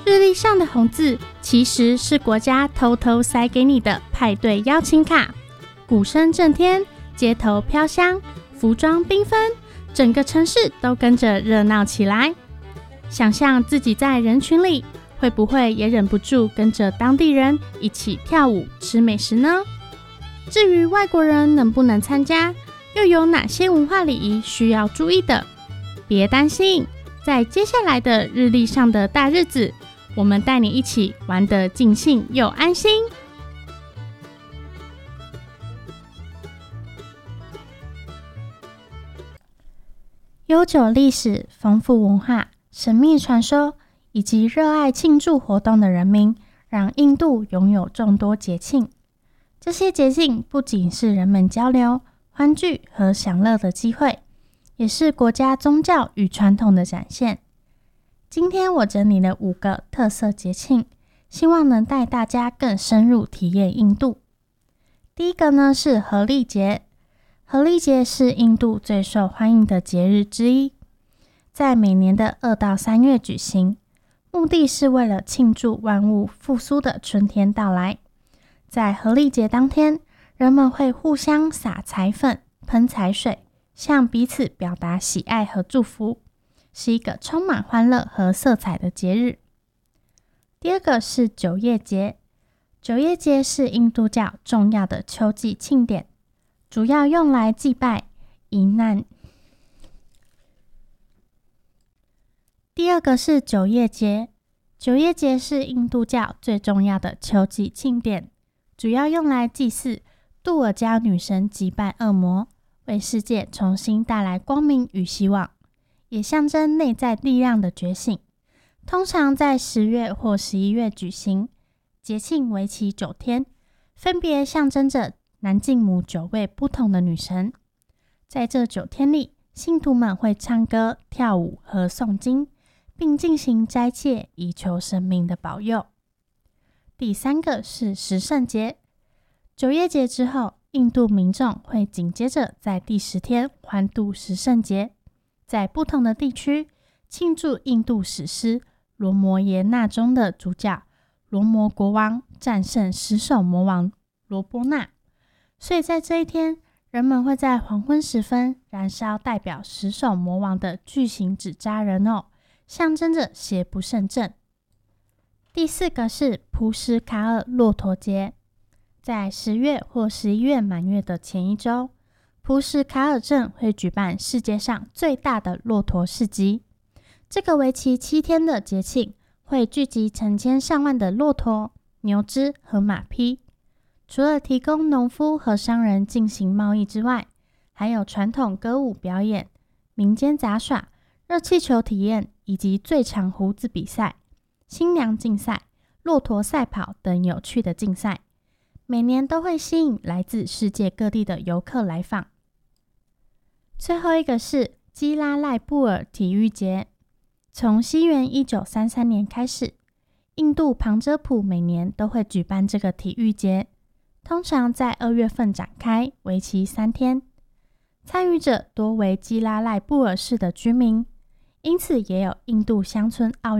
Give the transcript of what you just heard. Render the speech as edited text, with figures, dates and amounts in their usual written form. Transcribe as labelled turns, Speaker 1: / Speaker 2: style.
Speaker 1: 日历上的红字其实是国家偷偷塞给你的派对邀请卡。鼓声震天，街头飘香，服装缤纷，整个城市都跟着热闹起来。想象自己在人群里，会不会也忍不住跟着当地人一起跳舞、吃美食呢？至于外国人能不能参加，又有哪些文化礼仪需要注意的？别担心，在接下来的日历上的大日子，我们带你一起玩得尽兴又安心。悠久历史、丰富文化、神秘传说以及热爱庆祝活动的人民，让印度拥有众多节庆。这些节庆不仅是人们交流、欢聚和享乐的机会，也是国家宗教与传统的展现。今天我整理了5个特色节庆，希望能带大家更深入体验印度。第一个呢是荷历节。荷历节是印度最受欢迎的节日之一，在每年的2到3月举行，目的是为了庆祝万物复苏的春天到来。在荷历节当天，人们会互相撒彩粉、喷彩水，向彼此表达喜爱和祝福，是一个充满欢乐和色彩的节日。第二个是九叶节。九叶节是印度教重要的秋季庆典，主要用来祭拜罹难。第二个是九叶节。九叶节是印度教最重要的秋季庆典，主要用来祭祀杜尔加女神，击败恶魔，为世界重新带来光明与希望，也象征内在力量的觉醒。通常在10月或11月举行，节庆为期9天，分别象征着南境母9位不同的女神。在这9天里，信徒们会唱歌、跳舞和诵经，并进行斋戒，以求神明的保佑。第三个是十圣节。九叶节之后，印度民众会紧接着在第10天欢度十圣节，在不同的地区庆祝印度史诗《罗摩耶那》中的主角罗摩国王战胜10首魔王罗波那。所以在这一天，人们会在黄昏时分燃烧代表10首魔王的巨型纸扎人偶，象征着邪不胜正。第4个是普什卡尔骆驼节。在10月或11月满月的前一周，普什卡尔镇会举办世界上最大的骆驼市集。这个为期7天的节庆会聚集成千上万的骆驼、牛只和马匹。除了提供农夫和商人进行贸易之外，还有传统歌舞表演、民间杂耍、热气球体验以及最长胡子比赛、新娘竞赛、骆驼赛跑等有趣的竞赛，每年都会吸引来自世界各地的游客来访。最后一个是基拉赖布尔体育节。从西元1933年开始，印度旁遮普每年都会举办这个体育节，通常在2月份展开，为期3天。参与者多为基拉赖布尔市的居民，因此也有印度乡村奥运